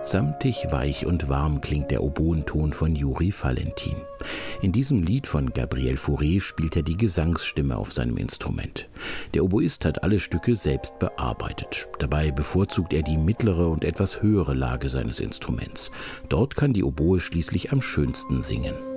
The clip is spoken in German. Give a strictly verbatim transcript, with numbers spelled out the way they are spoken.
Samtig, weich und warm klingt der Oboenton von Juri Valentin. In diesem Lied von Gabriel Fauré spielt er die Gesangsstimme auf seinem Instrument. Der Oboist hat alle Stücke selbst bearbeitet. Dabei bevorzugt er die mittlere und etwas höhere Lage seines Instruments. Dort kann die Oboe schließlich am schönsten singen.